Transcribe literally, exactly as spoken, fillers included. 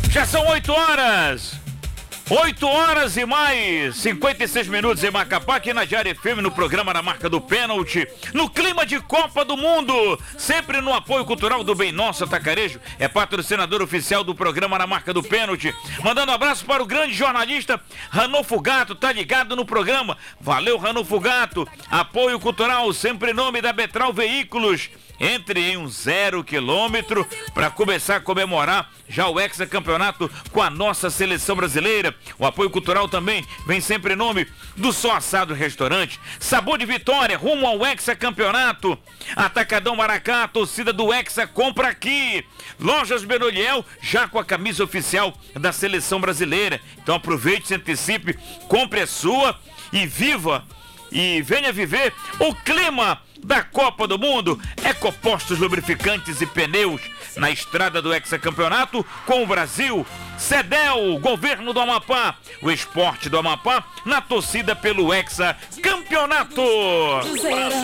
Já são oito horas. oito horas e mais cinquenta e seis minutos em Macapá, aqui na Diário F M, no programa Na Marca do Pênalti, no clima de Copa do Mundo, sempre no apoio cultural do Bem Nosso Atacarejo, é patrocinador oficial do programa Na Marca do Pênalti. Mandando um abraço para o grande jornalista Ranolfo Gato, tá ligado no programa. Valeu, Ranolfo Gato. Apoio cultural, sempre em nome da Betral Veículos. Entre em um zero quilômetro para começar a comemorar já o hexacampeonato com a nossa seleção brasileira. O apoio cultural também vem sempre em nome do Só Assado Restaurante. Sabor de Vitória, rumo ao hexacampeonato. Atacadão Maracá, torcida do Hexa, compra aqui. Lojas Benoliel, já com a camisa oficial da seleção brasileira. Então aproveite, se antecipe, compre a sua e viva e venha viver o clima da Copa do Mundo. Ecopostos, lubrificantes e pneus na estrada do hexacampeonato com o Brasil. Cedel, governo do Amapá, o esporte do Amapá na torcida pelo hexacampeonato.